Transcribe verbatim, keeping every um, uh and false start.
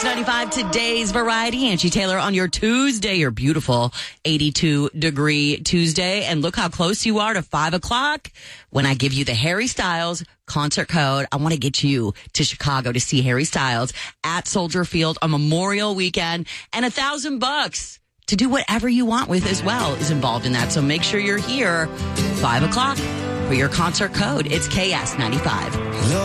S ninety-five, today's variety. Angie Taylor on your Tuesday, your beautiful eighty-two degree Tuesday. And look how close you are to five o'clock when I give you the Harry Styles concert code. I want to get you to Chicago to see Harry Styles at Soldier Field on Memorial Weekend, and a thousand bucks to do whatever you want with as well is involved in that. So make sure you're here five o'clock for your concert code. It's K S ninety-five.